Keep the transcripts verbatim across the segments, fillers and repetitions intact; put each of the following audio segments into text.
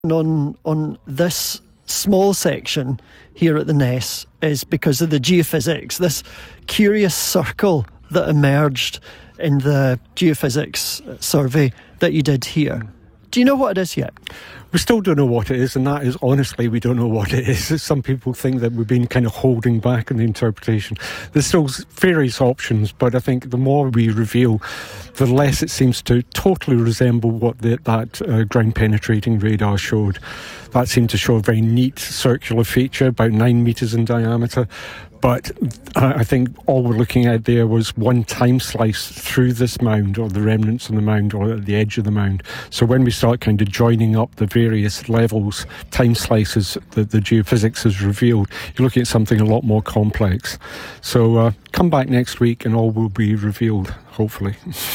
on on this small section here at the Ness is because of the geophysics, this curious circle that emerged in the geophysics survey that you did here. Do you know what it is yet? We still don't know what it is, and that is, honestly, we don't know what it is. Some people think that we've been kind of holding back on the interpretation. There's still various options, but I think the more we reveal, the less it seems to totally resemble what the, that uh, ground-penetrating radar showed. That seemed to show a very neat circular feature, about nine metres in diameter. But I think all we're looking at there was one time slice through this mound, or the remnants on the mound, or at the edge of the mound. So when we start kind of joining up the various levels, time slices that the geophysics has revealed, you're looking at something a lot more complex. So uh, come back next week and all will be revealed, hopefully.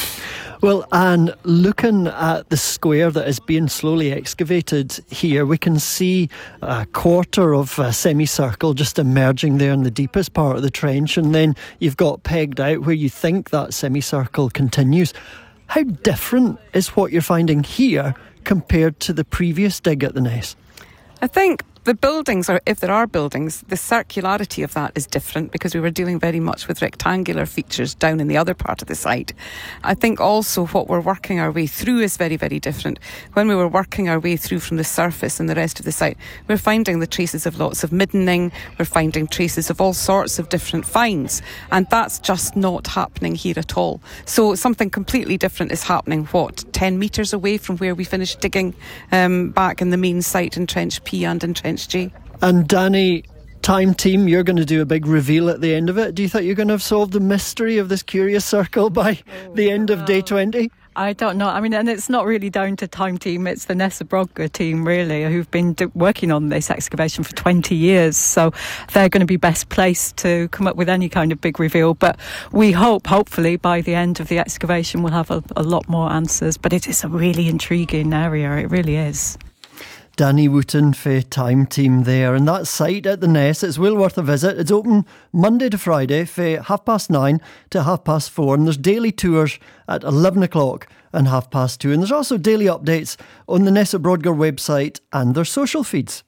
Well, Anne, looking at the square that is being slowly excavated here, we can see a quarter of a semicircle just emerging there in the deepest part of the trench, and then you've got pegged out where you think that semicircle continues. How different is what you're finding here compared to the previous dig at the Ness? I think the buildings, or if there are buildings, the circularity of that is different because we were dealing very much with rectangular features down in the other part of the site. I think also what we're working our way through is very, very different. When we were working our way through from the surface and the rest of the site, we're finding the traces of lots of middening, we're finding traces of all sorts of different finds, and that's just not happening here at all. So something completely different is happening, what, ten metres away from where we finished digging um, back in the main site in Trench P and in Trench G. And Danny, Time Team, you're going to do a big reveal at the end of it. Do you think you're going to have solved the mystery of this curious circle by oh, the end of day twenty? I don't know. I mean, and it's not really down to Time Team. It's the Nessa Brodgar team, really, who've been do- working on this excavation for twenty years. So they're going to be best placed to come up with any kind of big reveal. But we hope, hopefully, by the end of the excavation, we'll have a, a lot more answers. But it is a really intriguing area. It really is. Danny Wooten for Time Team there. And that site at the Ness, it's well worth a visit. It's open Monday to Friday for half past nine to half past four. And there's daily tours at eleven o'clock and half past two. And there's also daily updates on the Nessa Brodgar website and their social feeds.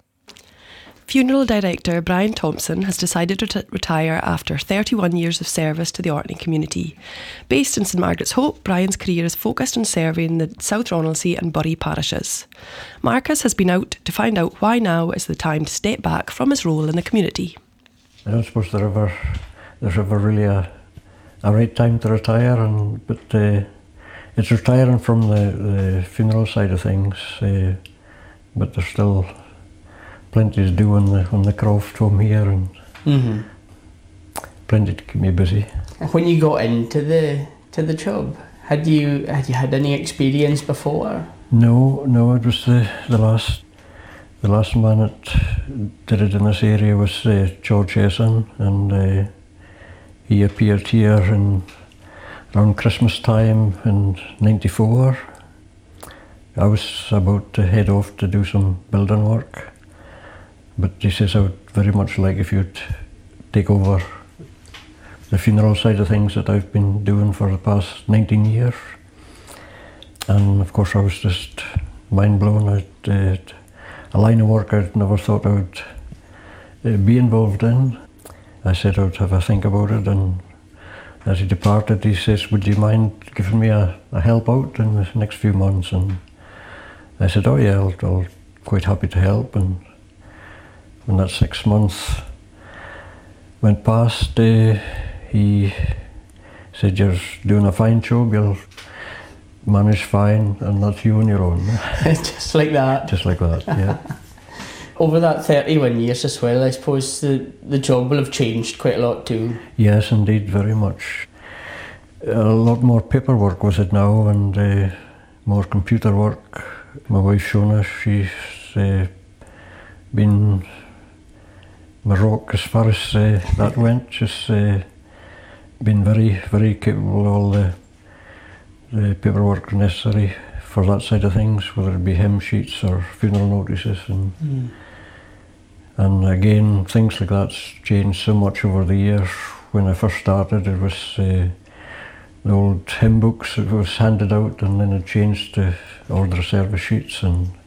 Funeral director Brian Thompson has decided to t- retire after thirty-one years of service to the Orkney community. Based in St Margaret's Hope, Brian's career is focused on serving the South Ronaldsay and Bury parishes. Marcus has been out to find out why now is the time to step back from his role in the community. I don't suppose there ever, there's ever really a, a right time to retire, and but uh, it's retiring from the, the funeral side of things, uh, but there's still plenty to do on the on the croft home here, and mm-hmm. plenty to keep me busy. When you got into the to the job, had you had you had any experience before? No, no. It was the the last the last man that did it in this area was uh, George Essen, and uh, he appeared here in around Christmas time in ninety-four. I was about to head off to do some building work. But he says I would very much like if you'd take over the funeral side of things that I've been doing for the past nineteen years. And of course I was just mind blown. I'd, uh, a line of work I'd never thought I would uh, be involved in. I said I would have a think about it, and as he departed he says, would you mind giving me a, a help out in the next few months? And I said, oh yeah, I'll, I'll quite happy to help. And when that six months went past, uh, he said, you're doing a fine job, you'll manage fine, and that's you on your own. Just like that? Just like that, yeah. Over that thirty-one years as well, I suppose the, the job will have changed quite a lot too. Yes, indeed, very much. A lot more paperwork with it now, and uh, more computer work. My wife Shona, she's uh, been my rock as far as uh, that went. She's uh, been very, very capable of all the, the paperwork necessary for that side of things, whether it be hymn sheets or funeral notices. And, mm. and again, things like that's changed so much over the years. When I first started, it was uh, the old hymn books that was handed out, and then it changed to order service sheets, and